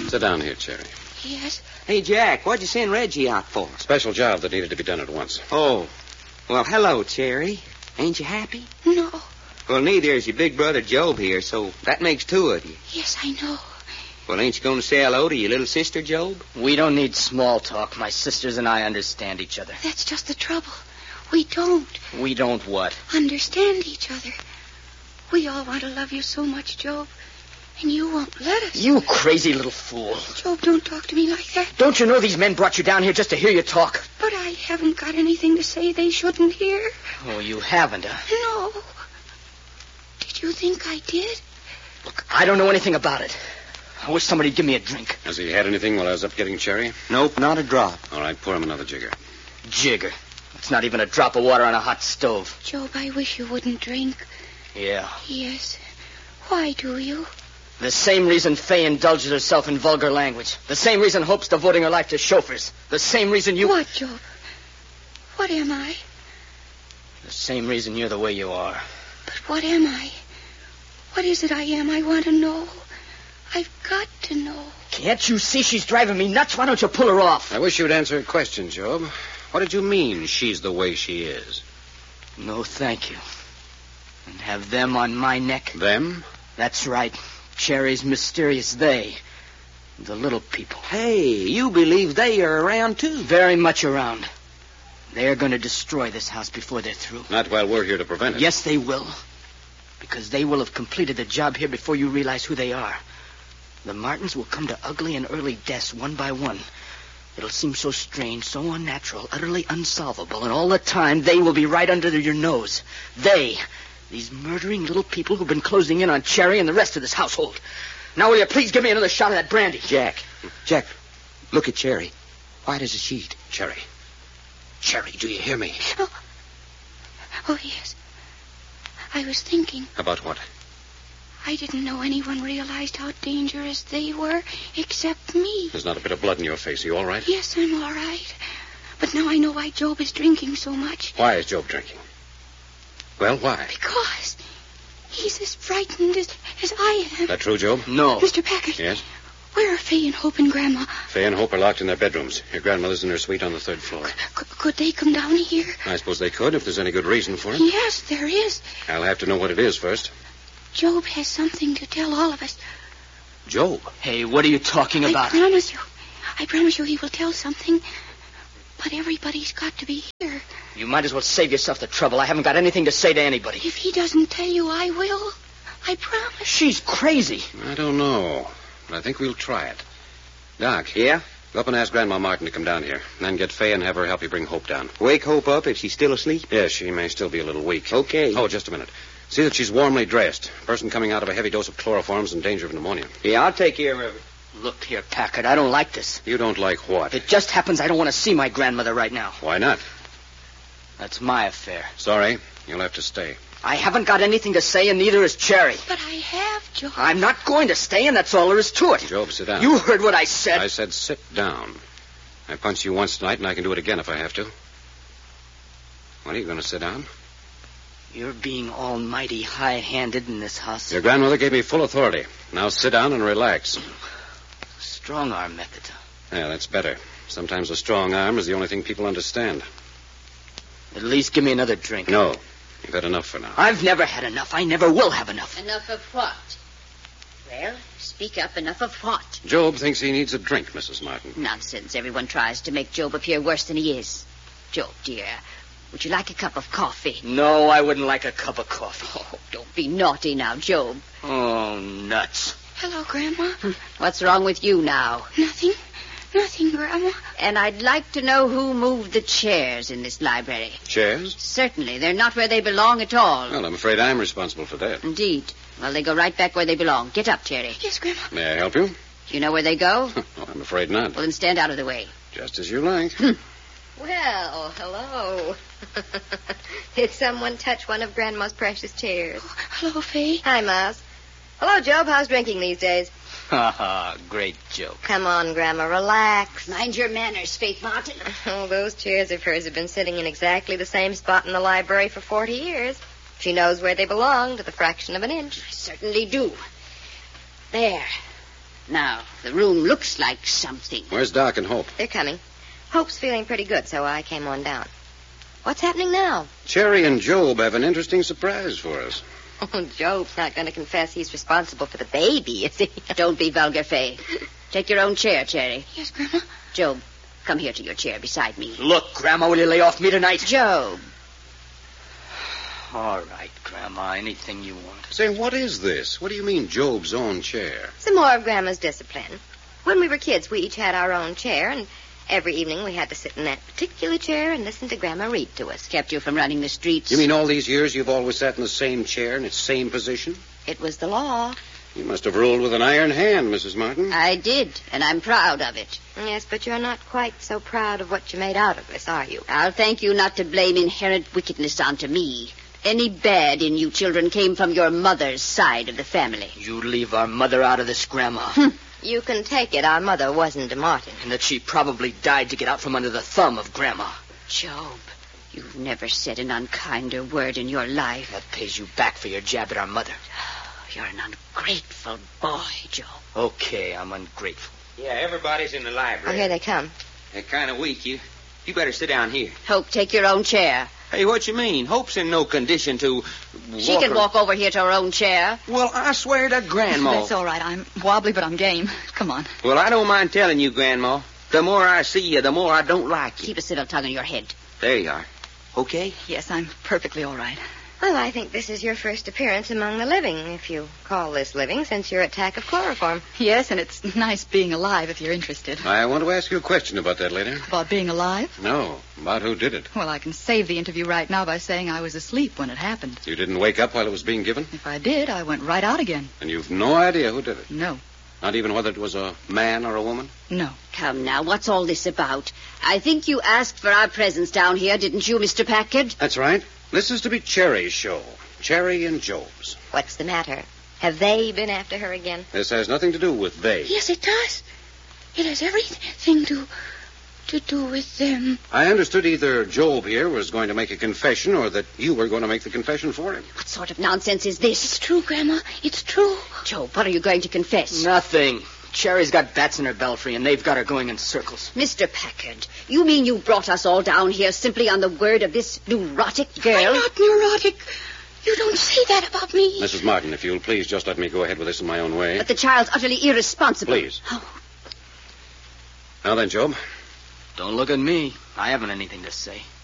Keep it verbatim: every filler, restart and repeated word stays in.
Sit down here, Cherry. Yes? Hey, Jack, what'd you send Reggie out for? Special job that needed to be done at once. Oh. Well, hello, Cherry. Ain't you happy? No. Well, neither is your big brother Job here, so that makes two of you. Yes, I know. Well, ain't you going to say hello to your little sister, Job? We don't need small talk. My sisters and I understand each other. That's just the trouble. We don't. We don't what? Understand each other. We all want to love you so much, Job. And you won't let us. You crazy little fool. Job, don't talk to me like that. Don't you know these men brought you down here just to hear you talk? But I haven't got anything to say they shouldn't hear. Oh, you haven't, huh? No. Did you think I did? Look, I don't know anything about it. I wish somebody'd give me a drink. Has he had anything while I was up getting Cherry? Nope, not a drop. All right, pour him another jigger. Jigger. It's not even a drop of water on a hot stove. Job, I wish you wouldn't drink. Yeah. Yes. Why do you? The same reason Faye indulges herself in vulgar language. The same reason Hope's devoting her life to chauffeurs. The same reason you... What, Job? What am I? The same reason you're the way you are. But what am I? What is it I am? I want to know. I've got to know. Can't you see she's driving me nuts? Why don't you pull her off? I wish you'd answer a question, Job. What did you mean she's the way she is? No, thank you. And have them on my neck? Them? That's right. Cherry's mysterious they. The little people. Hey, you believe they are around, too? Very much around. They're going to destroy this house before they're through. Not while we're here to prevent it. Yes, they will. Because they will have completed the job here before you realize who they are. The Martins will come to ugly and early deaths one by one. It'll seem so strange, so unnatural, utterly unsolvable, and all the time they will be right under your nose. They, these murdering little people who've been closing in on Cherry and the rest of this household. Now will you please give me another shot of that brandy? Jack, Jack, look at Cherry. White as a sheet. Cherry. Cherry, do you hear me? Oh, oh yes. I was thinking. About what? I didn't know anyone realized how dangerous they were, except me. There's not a bit of blood in your face. Are you all right? Yes, I'm all right. But now I know why Job is drinking so much. Why is Job drinking? Well, why? Because he's as frightened as, as I am. That true, Job? No. Mister Packard. Yes? Where are Faye and Hope and Grandma? Faye and Hope are locked in their bedrooms. Your grandmother's in her suite on the third floor. C- could they come down here? I suppose they could if there's any good reason for it. Yes, there is. I'll have to know what it is first. Job has something to tell all of us. Job? Hey, what are you talking I about? promise you. I promise you he will tell something. But everybody's got to be here. You might as well save yourself the trouble. I haven't got anything to say to anybody. If he doesn't tell you, I will. I promise. She's crazy. I don't know, but I think we'll try it. Doc. Yeah? Go up and ask Grandma Martin to come down here. Then get Faye and have her help you bring Hope down. Wake Hope up if she's still asleep? Yes, she may still be a little weak. Okay. Oh, just a minute. See that she's warmly dressed. A person coming out of a heavy dose of chloroform's in danger of pneumonia. Yeah, I'll take care of her. Look here, Packard, I don't like this. You don't like what? It just happens I don't want to see my grandmother right now. Why not? That's my affair. Sorry, you'll have to stay. I haven't got anything to say, and neither is Cherry. But I have, Job. I'm not going to stay, and that's all there is to it. Job, sit down. You heard what I said. I said sit down. I punched you once tonight, and I can do it again if I have to. What, are you going to sit down? You're being almighty high-handed in this house. Your grandmother gave me full authority. Now sit down and relax. Strong-arm method. Yeah, that's better. Sometimes a strong arm is the only thing people understand. At least give me another drink. No. You've had enough for now. I've never had enough. I never will have enough. Enough of what? Well, speak up. Enough of what? Job thinks he needs a drink, Missus Martin. Nonsense. Everyone tries to make Job appear worse than he is. Job, dear, would you like a cup of coffee? No, I wouldn't like a cup of coffee. Oh, don't be naughty now, Job. Oh, nuts. Hello, Grandma. What's wrong with you now? Nothing. Nothing, Grandma. And I'd like to know who moved the chairs in this library. Chairs? Certainly. They're not where they belong at all. Well, I'm afraid I'm responsible for that. Indeed. Well, they go right back where they belong. Get up, Cherry. Yes, Grandma. May I help you? Do you know where they go? Oh, I'm afraid not. Well, then stand out of the way. Just as you like. Well, hello. Did someone touch one of Grandma's precious chairs? Oh, hello, Faye. Hi, Miles. Hello, Job. How's drinking these days? Ha ha, great joke. Come on, Grandma, relax. Mind your manners, Faith Martin. Oh, those chairs of hers have been sitting in exactly the same spot in the library for forty years. She knows where they belong to the fraction of an inch. I certainly do. There. Now, the room looks like something. Where's Doc and Hope? They're coming. Hope's feeling pretty good, so I came on down. What's happening now? Cherry and Job have an interesting surprise for us. Oh, Job's not going to confess he's responsible for the baby, is he? Don't be vulgar, Fay. Take your own chair, Cherry. Yes, Grandma. Job, come here to your chair beside me. Look, Grandma, will you lay off me tonight? Job. All right, Grandma, anything you want. Say, what is this? What do you mean, Job's own chair? Some more of Grandma's discipline. When we were kids, we each had our own chair, and every evening we had to sit in that particular chair and listen to Grandma read to us. Kept you from running the streets. You mean all these years you've always sat in the same chair in its same position? It was the law. You must have ruled with an iron hand, Missus Martin. I did, and I'm proud of it. Yes, but you're not quite so proud of what you made out of us, are you? I'll thank you not to blame inherent wickedness onto me. Any bad in you children came from your mother's side of the family. You leave our mother out of this, Grandma. You can take it our mother wasn't a Martin. And that she probably died to get out from under the thumb of Grandma. Job, you've never said an unkinder word in your life. That pays you back for your jab at our mother. You're an ungrateful boy, Job. Okay, I'm ungrateful. Yeah, everybody's in the Oh, library. here they come. They're kind of weak. You, you better sit down here. Hope, take your own chair. Hey, what you mean? Hope's in no condition to She can walk over here to her own chair. Well, I swear to Grandma. That's all right. I'm wobbly, but I'm game. Come on. Well, I don't mind telling you, Grandma. The more I see you, the more I don't like you. Keep a civil tongue in your head. There you are. Okay? Yes, I'm perfectly all right. Well, I think this is your first appearance among the living, if you call this living, since your attack of chloroform. Yes, and it's nice being alive if you're interested. I want to ask you a question about that later. About being alive? No, about who did it. Well, I can save the interview right now by saying I was asleep when it happened. You didn't wake up while it was being given? If I did, I went right out again. And you've no idea who did it? No. Not even whether it was a man or a woman? No. Come now, what's all this about? I think you asked for our presence down here, didn't you, Mister Packard? That's right. This is to be Cherry's show. Cherry and Job's. What's the matter? Have they been after her again? This has nothing to do with they. Yes, it does. It has everything to to do with them. I understood either Job here was going to make a confession or that you were going to make the confession for him. What sort of nonsense is this? It's true, Grandma. It's true. Job, what are you going to confess? Nothing. Cherry's got bats in her belfry, and they've got her going in circles. Mister Packard, you mean you brought us all down here simply on the word of this neurotic girl? I'm not neurotic. You don't say that about me. Missus Martin, if you'll please just let me go ahead with this in my own way. But the child's utterly irresponsible. Please. Oh, Now then, Job. Don't look at me. I haven't anything to say.